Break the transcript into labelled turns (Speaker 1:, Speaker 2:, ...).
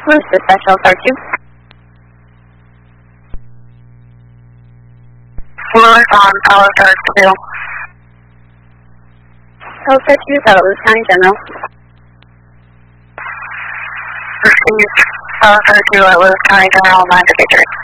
Speaker 1: Who's the special authority?
Speaker 2: Lewis on Palo Alto 2.
Speaker 1: Delta 2, Palo Alto County General.
Speaker 2: Received Palo Alto 2 at Lewis County General 953.